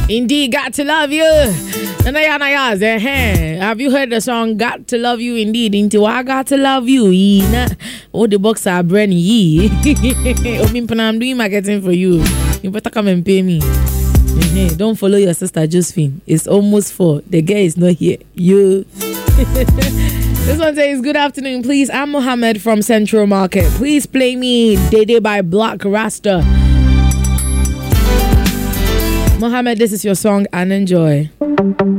Indeed, got to love you. Have you heard the song Got to Love You Indeed? Into I got to love you. Oh, the box are brand new. I'm doing marketing for you. You better come and pay me. Don't follow your sister Josephine. It's almost 4. The girl is not here. You. This one says, good afternoon, please. I'm Mohammed from Central Market. Please play me Dede by Black Rasta. Mohammed, this is your song and enjoy.